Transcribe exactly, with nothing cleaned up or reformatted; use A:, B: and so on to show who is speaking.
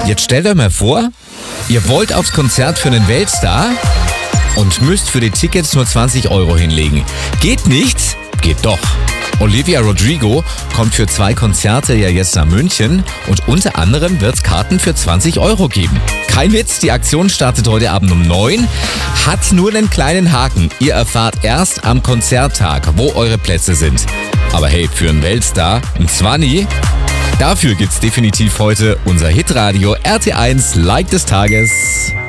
A: Jetzt stellt euch mal vor, ihr wollt aufs Konzert für einen Weltstar und müsst für die Tickets nur zwanzig Euro hinlegen. Geht nicht? Geht doch. Olivia Rodrigo kommt für zwei Konzerte ja jetzt nach München und unter anderem wird es Karten für zwanzig Euro geben. Kein Witz, die Aktion startet heute Abend um neun, hat nur einen kleinen Haken. Ihr erfahrt erst am Konzerttag, wo eure Plätze sind. Aber hey, für einen Weltstar ein Zwanni? Dafür gibt's definitiv heute unser Hitradio R T eins Like des Tages.